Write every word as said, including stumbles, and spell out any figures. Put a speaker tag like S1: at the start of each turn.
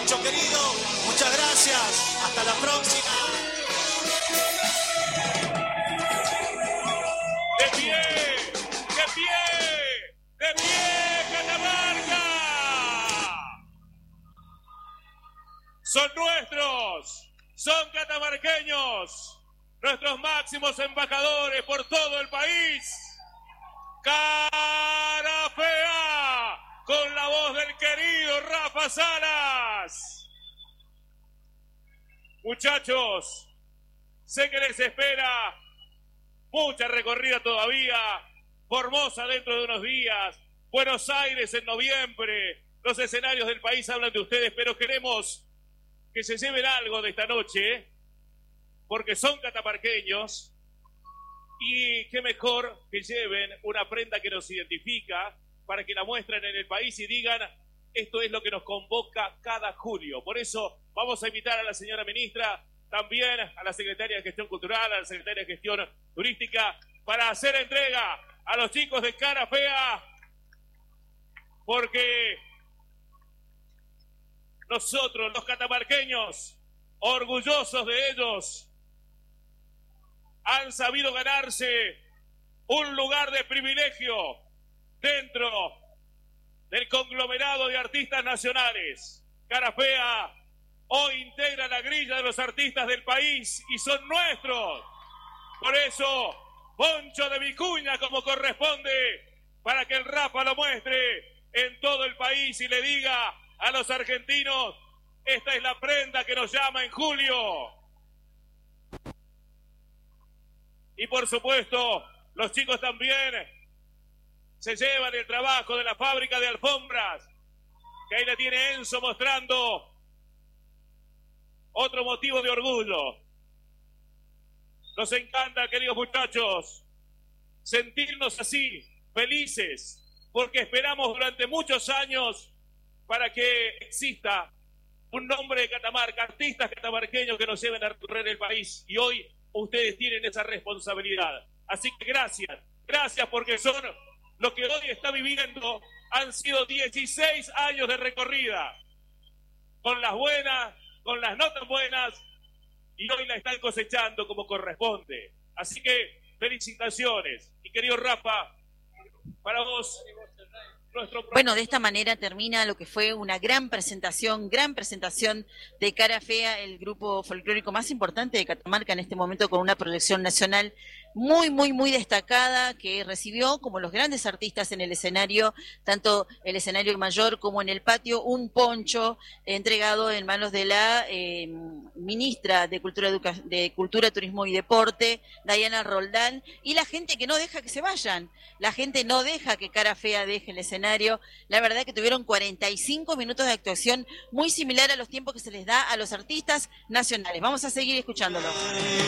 S1: Poncho querido, muchas gracias. Hasta la próxima.
S2: ¡De pie! ¡De pie! ¡De pie, Catamarca! Son nuestros, son catamarqueños, nuestros máximos embajadores por todo el país. Cara Fea, con la voz del querido Rafa Salas. Muchachos, sé que les espera mucha recorrida todavía. Formosa dentro de unos días, Buenos Aires en noviembre. Los escenarios del país hablan de ustedes, pero queremos que se lleven algo de esta noche, porque son catamarqueños. Y qué mejor que lleven una prenda que nos identifica para que la muestren en el país y digan, esto es lo que nos convoca cada julio. Por eso vamos a invitar a la señora ministra, también a la secretaria de Gestión Cultural, a la secretaria de Gestión Turística, para hacer entrega a los chicos de Cara Fea, porque nosotros, los catamarqueños, orgullosos de ellos, han sabido ganarse un lugar de privilegio dentro del conglomerado de artistas nacionales. Cara Fea hoy integra la grilla de los artistas del país y son nuestros. Por eso, Poncho de Vicuña como corresponde, para que el Rafa lo muestre en todo el país y le diga a los argentinos, esta es la prenda que nos llama en julio. Y por supuesto, los chicos también se llevan el trabajo de la fábrica de alfombras, que ahí la tiene Enzo mostrando otro motivo de orgullo. Nos encanta, queridos muchachos, sentirnos así, felices, porque esperamos durante muchos años para que exista un nombre de Catamarca, artistas catamarqueños que nos lleven a recorrer el país. Y hoy ustedes tienen esa responsabilidad. Así que gracias, gracias porque son lo que hoy está viviendo. Han sido dieciséis años de recorrida, con las buenas, con las no tan buenas, y hoy la están cosechando como corresponde. Así que felicitaciones. Y querido Rafa, para vos, nuestro...
S3: Bueno, de esta manera termina lo que fue una gran presentación, gran presentación de Cara Fea, el grupo folclórico más importante de Catamarca en este momento, con una proyección nacional muy, muy, muy destacada, que recibió, como los grandes artistas en el escenario, tanto el escenario mayor como en el patio, un poncho entregado en manos de la eh, ministra de Cultura, Educa- de Cultura, Turismo y Deporte, Diana Roldán, y la gente que no deja que se vayan, la gente no deja que Cara Fea deje el escenario. La verdad que tuvieron cuarenta y cinco minutos de actuación, muy similar a los tiempos que se les da a los artistas nacionales. Vamos a seguir escuchándolo.